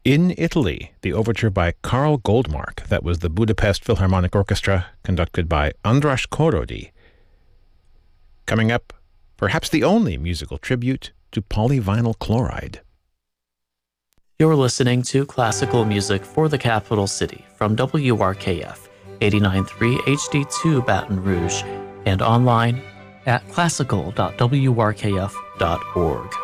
In Italy, the overture by Karl Goldmark, that was the Budapest Philharmonic Orchestra, conducted by András Korody. Coming up, perhaps the only musical tribute to polyvinyl chloride. You're listening to classical music for the capital city from WRKF 89.3 HD2 Baton Rouge and online at classical.wrkf.org.